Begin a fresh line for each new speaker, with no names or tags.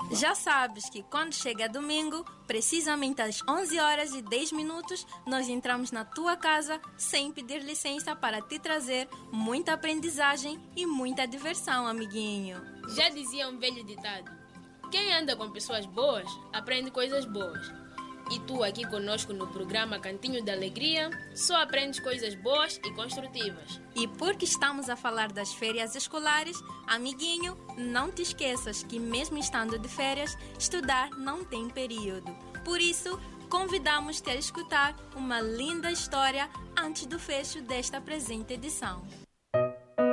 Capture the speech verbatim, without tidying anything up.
Já sabes que quando chega domingo, precisamente às onze horas e dez minutos, nós entramos na tua casa sem pedir licença para te trazer muita aprendizagem e muita diversão, amiguinho.
Já dizia um velho ditado: quem anda com pessoas boas, aprende coisas boas. E tu aqui conosco no programa Cantinho da Alegria, só aprendes coisas boas e construtivas.
E porque estamos a falar das férias escolares, amiguinho, não te esqueças que mesmo estando de férias, estudar não tem período. Por isso, convidamos-te a escutar uma linda história antes do fecho desta presente edição.